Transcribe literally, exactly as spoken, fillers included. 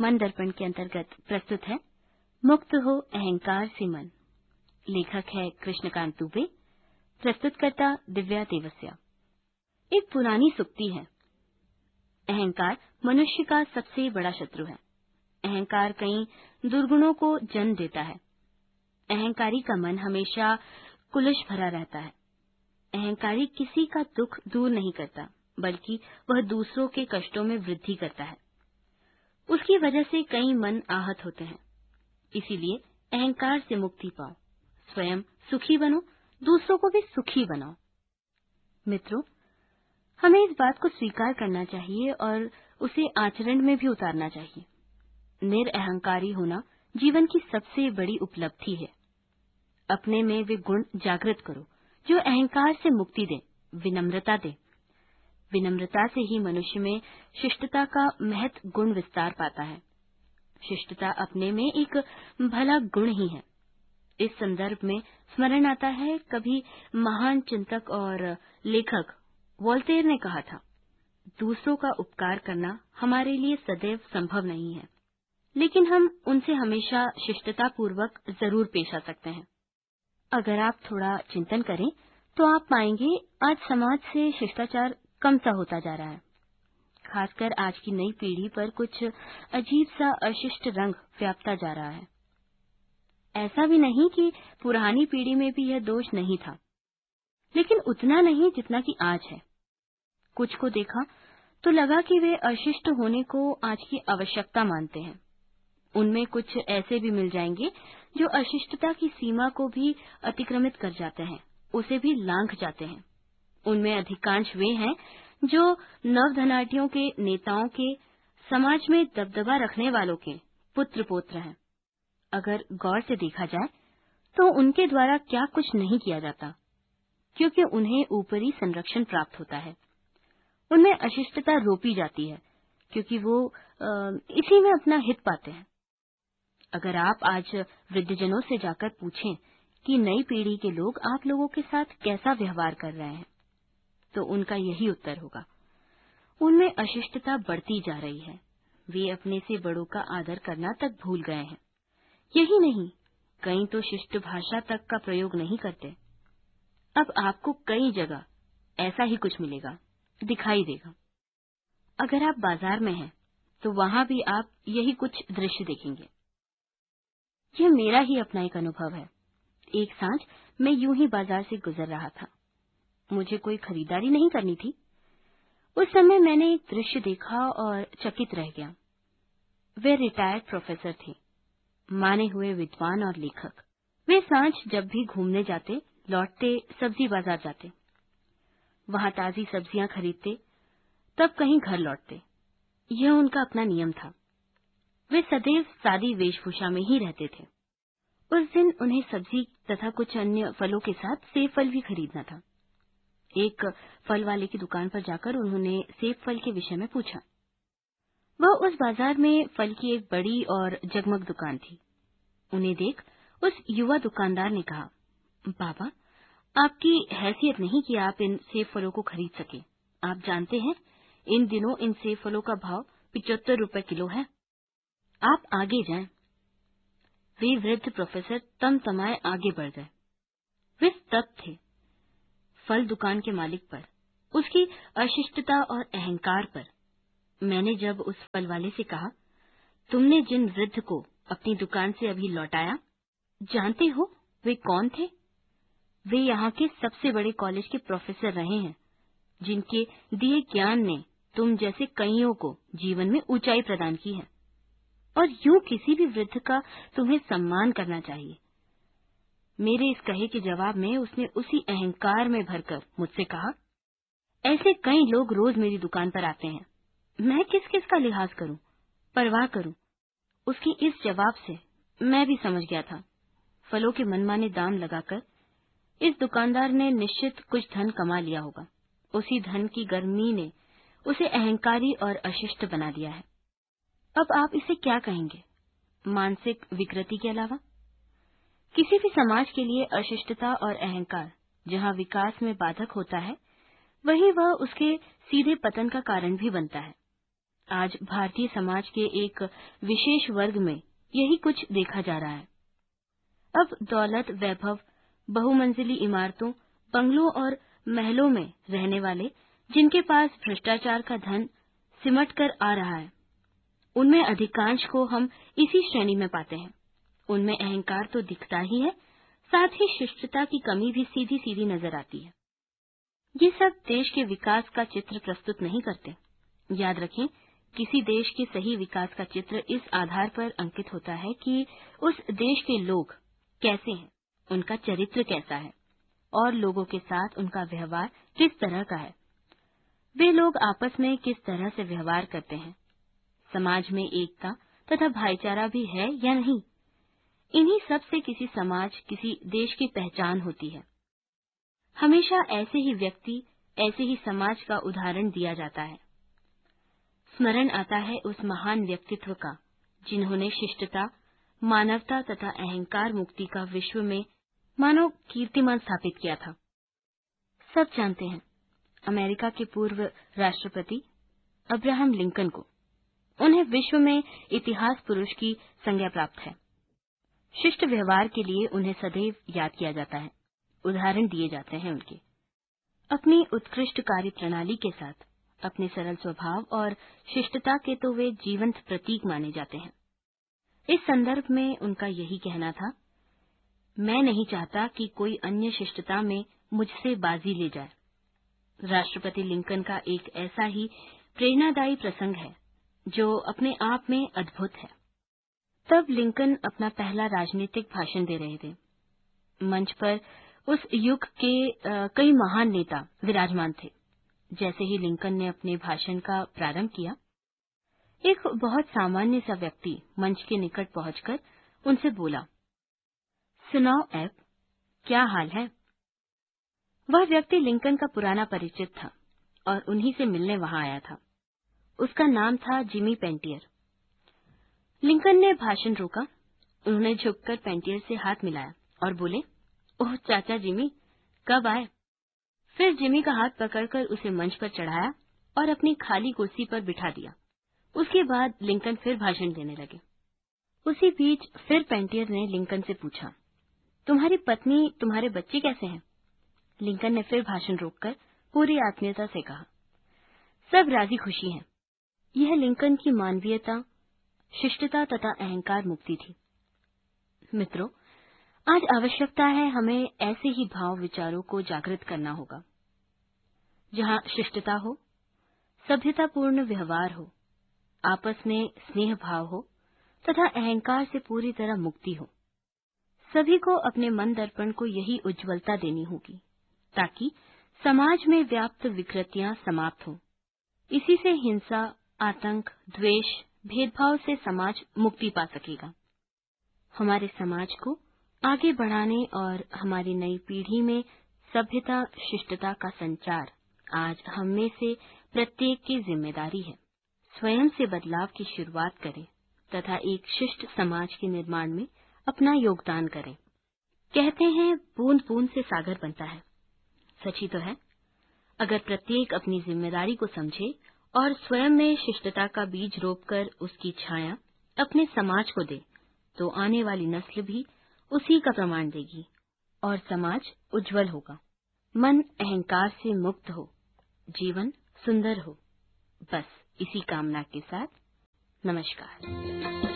मन दर्पण के अंतर्गत प्रस्तुत है मुक्त हो अहंकार से मन। लेखक है कृष्णकांत दुबे, प्रस्तुतकर्ता दिव्या देवस्या। एक पुरानी सुक्ति है, अहंकार मनुष्य का सबसे बड़ा शत्रु है। अहंकार कई दुर्गुणों को जन्म देता है। अहंकारी का मन हमेशा कुलुष भरा रहता है। अहंकारी किसी का दुख दूर नहीं करता, बल्कि वह दूसरों के कष्टों में वृद्धि करता है। उसकी वजह से कई मन आहत होते हैं। इसीलिए अहंकार से मुक्ति पाओ, स्वयं सुखी बनो, दूसरों को भी सुखी बनाओ। मित्रों, हमें इस बात को स्वीकार करना चाहिए और उसे आचरण में भी उतारना चाहिए। निरअहंकारी होना जीवन की सबसे बड़ी उपलब्धि है। अपने में वे गुण जागृत करो जो अहंकार से मुक्ति दे, विनम्रता दे। विनम्रता से ही मनुष्य में शिष्टता का महत् गुण विस्तार पाता है। शिष्टता अपने में एक भला गुण ही है। इस संदर्भ में स्मरण आता है, कभी महान चिंतक और लेखक वोल्टेयर ने कहा था, दूसरों का उपकार करना हमारे लिए सदैव संभव नहीं है, लेकिन हम उनसे हमेशा शिष्टता पूर्वक जरूर पेश आ सकते हैं। अगर आप थोड़ा चिंतन करें तो आप पाएंगे आज समाज से शिष्टाचार कम सा होता जा रहा है। खासकर आज की नई पीढ़ी पर कुछ अजीब सा अशिष्ट रंग व्यापता जा रहा है। ऐसा भी नहीं कि पुरानी पीढ़ी में भी यह दोष नहीं था, लेकिन उतना नहीं जितना कि आज है। कुछ को देखा तो लगा कि वे अशिष्ट होने को आज की आवश्यकता मानते हैं। उनमें कुछ ऐसे भी मिल जाएंगे जो अशिष्टता की सीमा को भी अतिक्रमित कर जाते हैं, उसे भी लांघ जाते हैं। उनमें अधिकांश वे हैं जो नवधनाटियों के नेताओं के, समाज में दबदबा रखने वालों के पुत्र पोत्र हैं। अगर गौर से देखा जाए तो उनके द्वारा क्या कुछ नहीं किया जाता, क्योंकि उन्हें ऊपरी संरक्षण प्राप्त होता है। उनमें अशिष्टता रोपी जाती है क्योंकि वो आ, इसी में अपना हित पाते हैं। अगर आप आज वृद्धजनों से जाकर पूछें कि नई पीढ़ी के लोग आप लोगों के साथ कैसा व्यवहार कर रहे हैं, तो उनका यही उत्तर होगा, उनमें अशिष्टता बढ़ती जा रही है। वे अपने से बड़ों का आदर करना तक भूल गए हैं। यही नहीं, कई तो शिष्ट भाषा तक का प्रयोग नहीं करते। अब आपको कई जगह ऐसा ही कुछ मिलेगा, दिखाई देगा। अगर आप बाजार में हैं तो वहां भी आप यही कुछ दृश्य देखेंगे। यह मेरा ही अपना एक अनुभव है। एक सांझ मैं यूं ही बाजार से गुजर रहा था। मुझे कोई खरीदारी नहीं करनी थी। उस समय मैंने एक दृश्य देखा और चकित रह गया। वे रिटायर्ड प्रोफेसर थे, माने हुए विद्वान और लेखक। वे सांझ जब भी घूमने जाते, लौटते सब्जी बाजार जाते, वहां ताजी सब्जियां खरीदते, तब कहीं घर लौटते। यह उनका अपना नियम था। वे सदैव सादी वेशभूषा में ही रहते थे। उस दिन उन्हें सब्जी तथा कुछ अन्य फलों के साथ सेब फल भी खरीदना था। एक फल वाले की दुकान पर जाकर उन्होंने सेब फल के विषय में पूछा। वह उस बाजार में फल की एक बड़ी और जगमग दुकान थी। उन्हें देख उस युवा दुकानदार ने कहा, बाबा, आपकी हैसियत नहीं कि आप इन सेब फलों को खरीद सके। आप जानते हैं, इन दिनों इन सेब फलों का भाव पिचहत्तर रुपए किलो है। आप आगे जाएं। वे वृद्ध प्रोफेसर तमतमाए आगे बढ़ गए। वे स्तब्ध थे। फल दुकान के मालिक पर, उसकी अशिष्टता और अहंकार पर। मैंने जब उस फल वाले से कहा, तुमने जिन वृद्ध को अपनी दुकान से अभी लौटाया, जानते हो वे कौन थे? वे यहाँ के सबसे बड़े कॉलेज के प्रोफेसर रहे हैं, जिनके दिए ज्ञान ने तुम जैसे कईयों को जीवन में ऊंचाई प्रदान की है, और यूं किसी भी वृद्ध का तुम्हें सम्मान करना चाहिए। मेरे इस कहे के जवाब में उसने उसी अहंकार में भरकर मुझसे कहा, ऐसे कई लोग रोज मेरी दुकान पर आते हैं, मैं किस किस का लिहाज करूं, परवाह करूं। उसके इस जवाब से मैं भी समझ गया था, फलों के मनमाने दाम लगाकर इस दुकानदार ने निश्चित कुछ धन कमा लिया होगा। उसी धन की गर्मी ने उसे अहंकारी और अशिष्ट बना दिया है। अब आप इसे क्या कहेंगे? मानसिक विकृति के अलावा? किसी भी समाज के लिए अशिष्टता और अहंकार जहां विकास में बाधक होता है, वहीं वह उसके सीधे पतन का कारण भी बनता है। आज भारतीय समाज के एक विशेष वर्ग में यही कुछ देखा जा रहा है। अब दौलत, वैभव, बहुमंजिली इमारतों, बंगलों और महलों में रहने वाले, जिनके पास भ्रष्टाचार का धन सिमट कर आ रहा है, उनमें अधिकांश को हम इसी श्रेणी में पाते हैं। उनमें अहंकार तो दिखता ही है, साथ ही शिष्टता की कमी भी सीधी सीधी नजर आती है। ये सब देश के विकास का चित्र प्रस्तुत नहीं करते। याद रखें, किसी देश के सही विकास का चित्र इस आधार पर अंकित होता है कि उस देश के लोग कैसे हैं, उनका चरित्र कैसा है और लोगों के साथ उनका व्यवहार किस तरह का है। वे लोग आपस में किस तरह से व्यवहार करते हैं, समाज में एकता तथा भाईचारा भी है या नहीं। इन्हीं सब से किसी समाज, किसी देश की पहचान होती है। हमेशा ऐसे ही व्यक्ति, ऐसे ही समाज का उदाहरण दिया जाता है। स्मरण आता है उस महान व्यक्तित्व का जिन्होंने शिष्टता, मानवता तथा अहंकार मुक्ति का विश्व में मानो कीर्तिमान स्थापित किया था। सब जानते हैं अमेरिका के पूर्व राष्ट्रपति अब्राहम लिंकन को। उन्हें विश्व में इतिहास पुरुष की संज्ञा प्राप्त है। शिष्ट व्यवहार के लिए उन्हें सदैव याद किया जाता है, उदाहरण दिए जाते हैं उनके। अपनी उत्कृष्ट कार्य प्रणाली के साथ, अपने सरल स्वभाव और शिष्टता के तो वे जीवंत प्रतीक माने जाते हैं। इस संदर्भ में उनका यही कहना था, मैं नहीं चाहता कि कोई अन्य शिष्टता में मुझसे बाजी ले जाए। राष्ट्रपति लिंकन का एक ऐसा ही प्रेरणादायी प्रसंग है जो अपने आप में अद्भुत है। तब लिंकन अपना पहला राजनीतिक भाषण दे रहे थे। मंच पर उस युग के आ, कई महान नेता विराजमान थे। जैसे ही लिंकन ने अपने भाषण का प्रारंभ किया, एक बहुत सामान्य सा व्यक्ति मंच के निकट पहुंचकर उनसे बोला, सुनाओ ऐब, क्या हाल है? वह व्यक्ति लिंकन का पुराना परिचित था और उन्हीं से मिलने वहां आया था। उसका नाम था जिमी पेंटियर। लिंकन ने भाषण रोका। उन्होंने झुककर पेंटियर से हाथ मिलाया और बोले, ओह चाचा जिमी, कब आए? फिर जिमी का हाथ पकड़कर उसे मंच पर चढ़ाया और अपनी खाली कुर्सी पर बिठा दिया। उसके बाद लिंकन फिर भाषण देने लगे। उसी बीच फिर पेंटियर ने लिंकन से पूछा, तुम्हारी पत्नी, तुम्हारे बच्चे कैसे हैं? लिंकन ने फिर भाषण रोककर पूरी आत्मीयता से कहा, सब राजी खुशी हैं। यह लिंकन की मानवीयता, शिष्टता तथा अहंकार मुक्ति थी। मित्रों, आज आवश्यकता है हमें ऐसे ही भाव विचारों को जागृत करना होगा, जहां शिष्टता हो, सभ्यतापूर्ण व्यवहार हो, आपस में स्नेह भाव हो तथा अहंकार से पूरी तरह मुक्ति हो। सभी को अपने मन दर्पण को यही उज्ज्वलता देनी होगी ताकि समाज में व्याप्त विकृतियां समाप्त हों। इसी से हिंसा, आतंक, द्वेष, भेदभाव से समाज मुक्ति पा सकेगा। हमारे समाज को आगे बढ़ाने और हमारी नई पीढ़ी में सभ्यता, शिष्टता का संचार आज हम में से प्रत्येक की जिम्मेदारी है। स्वयं से बदलाव की शुरुआत करें तथा एक शिष्ट समाज के निर्माण में अपना योगदान करें। कहते हैं बूंद बूंद से सागर बनता है। सच ही तो है। अगर प्रत्येक अपनी जिम्मेदारी को समझे और स्वयं में शिष्टता का बीज रोपकर उसकी छाया अपने समाज को दे, तो आने वाली नस्ल भी उसी का प्रमाण देगी और समाज उज्जवल होगा। मन अहंकार से मुक्त हो, जीवन सुंदर हो। बस इसी कामना के साथ नमस्कार।